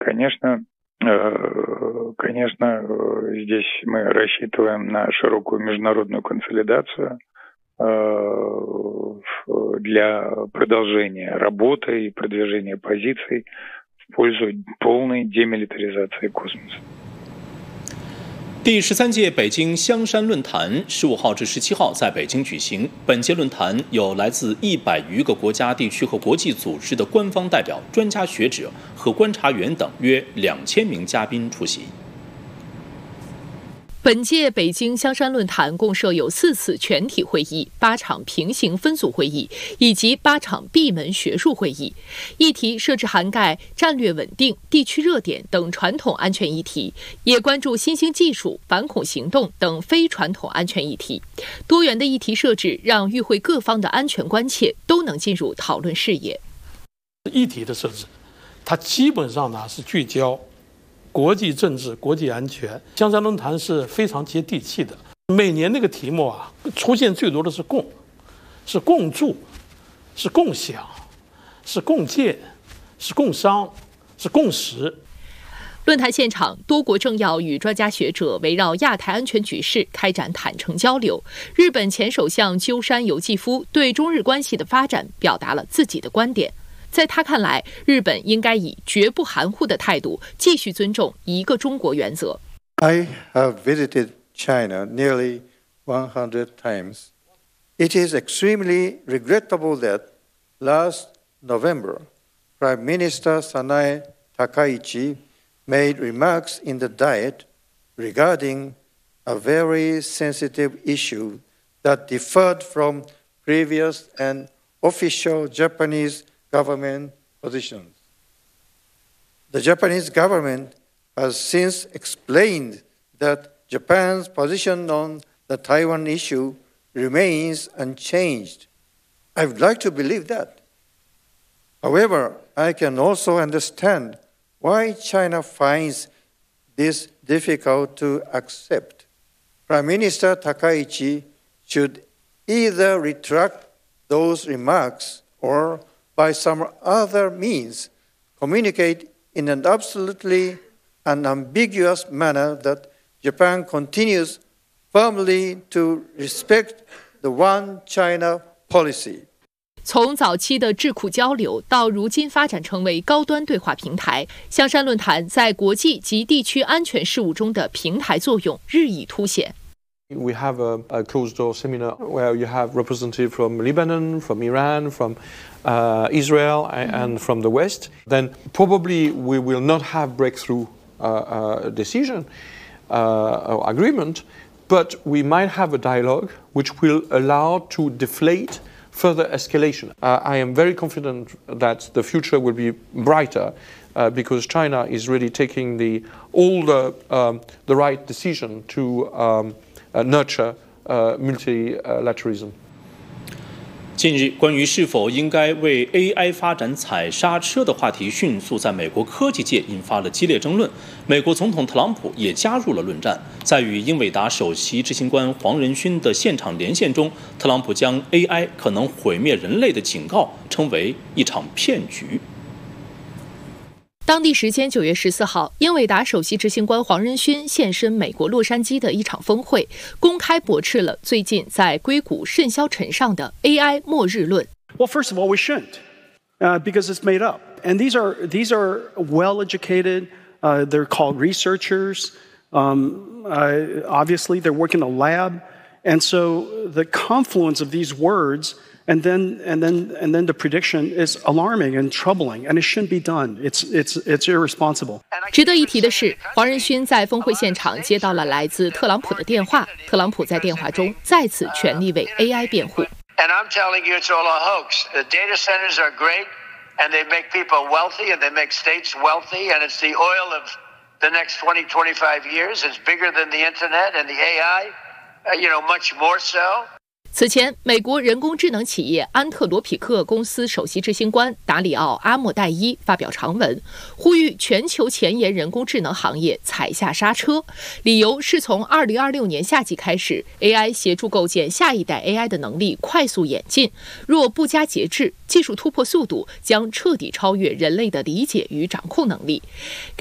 Конечно, здесь мы рассчитываем на широкую международную консолидацию для продолжения работы и продвижения позиций в пользу полной демилитаризации космоса. 第13届北京香山论坛15号至17号在北京举行。本届论坛有来自100余个国家、地区和国际组织的官方代表、专家学者和观察员等约2000名嘉宾出席。 本届北京香山论坛共设有4次全体会议、8场平行分组会议以及8场闭门学术会议，议题设置涵盖战略稳定、地区热点等传统安全议题，也关注新兴技术、反恐行动等非传统安全议题。多元的议题设置让与会各方的安全关切都能进入讨论视野。 议题的设置，它基本上呢是聚焦国际政治、国际安全。香山论坛是非常接地气的。每年那个题目啊，出现最多的是共，是共筑，是共享，是共建，是共商，是共识。 论坛现场，多国政要与专家学者围绕亚太安全局势开展坦诚交流。日本前首相鸠山由纪夫对中日关系的发展表达了自己的观点。在他看来，日本应该以绝不含糊的态度继续尊重一个中国原则。 I have visited China nearly 100 times. It is extremely regrettable that last November, Prime Minister Sanae Takaichi made remarks in the Diet regarding a very sensitive issue that differed from previous and official Japanese government positions. The Japanese government has since explained that Japan's position on the Taiwan issue remains unchanged. I would like to believe that. However, I can also understand why China finds this difficult to accept. Prime Minister Takaichi should either retract those remarks or by some other means, communicate in an absolutely unambiguous manner that Japan continues firmly to respect the One China policy. 从早期的智库交流到如今发展成为高端对话平台，香山论坛在国际及地区安全事务中的平台作用日益凸显。 We have a closed-door seminar where you have representatives from Lebanon, from Iran, from Israel, and from the West. Then probably we will not have breakthrough decision or agreement, but we might have a dialogue which will allow to deflate further escalation. I am very confident that the future will be brighter because China is really taking all the right decision to nurture multilateralism. 近日，关于是否应该为 AI 发展踩刹车的话题迅速在美国科技界引发了激烈争论。美国总统特朗普也加入了论战。在与英伟达首席执行官黄仁勋的现场连线中，特朗普将 AI 可能毁灭人类的警告称为一场骗局。 当地时间9月14号，英伟达首席执行官黄仁勋现身美国洛杉矶的一场峰会，公开驳斥了最近在硅谷甚嚣尘上的 AI 末日论。 Well, first of all, we shouldn't, because it's made up. And these are well-educated. They're called researchers. Obviously, they're working in a lab, and so the confluence of these words.And then the prediction is alarming and troubling, and it shouldn't be done. It's irresponsible. 值得一提的是，黄仁勋在峰会现场接到了来自特朗普的电话，特朗普在电话中再次全力为 AI 辩护。 And I'm telling you, it's all a hoax. The data centers are great, and they make people wealthy, and they make states wealthy, and it's the oil of the next 20, 25 years. It's bigger than the internet and the AI, much more so. 此前，美国人工智能企业安特罗匹克公司首席执行官达里奥·阿莫代伊发表长文，呼吁全球前沿人工智能行业踩下刹车。理由是从2026年夏季开始 ，AI 协助构建下一代 AI 的能力快速演进，若不加节制，技术突破速度将彻底超越人类的理解与掌控能力。